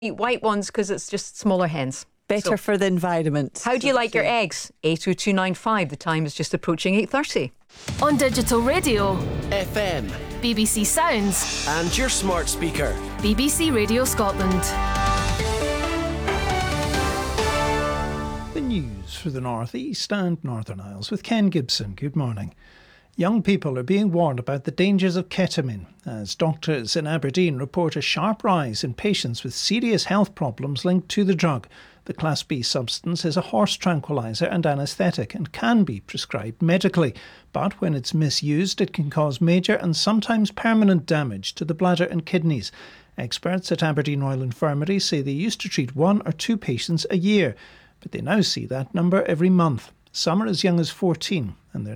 eat white ones because it's just smaller hens. Better for the environment. How do you like your eggs? 80295. The time is just approaching 8:30. On digital radio, FM, BBC Sounds, and your smart speaker. BBC Radio Scotland. The news for the North East and Northern Isles with Ken Gibson. Good morning. Young people are being warned about the dangers of ketamine as doctors in Aberdeen report a sharp rise in patients with serious health problems linked to the drug. The Class B substance is a horse tranquiliser and anaesthetic and can be prescribed medically. But when it's misused, it can cause major and sometimes permanent damage to the bladder and kidneys. Experts at Aberdeen Royal Infirmary say they used to treat 1 or 2 patients a year, but they now see that number every month. Some are as young as 14, and they're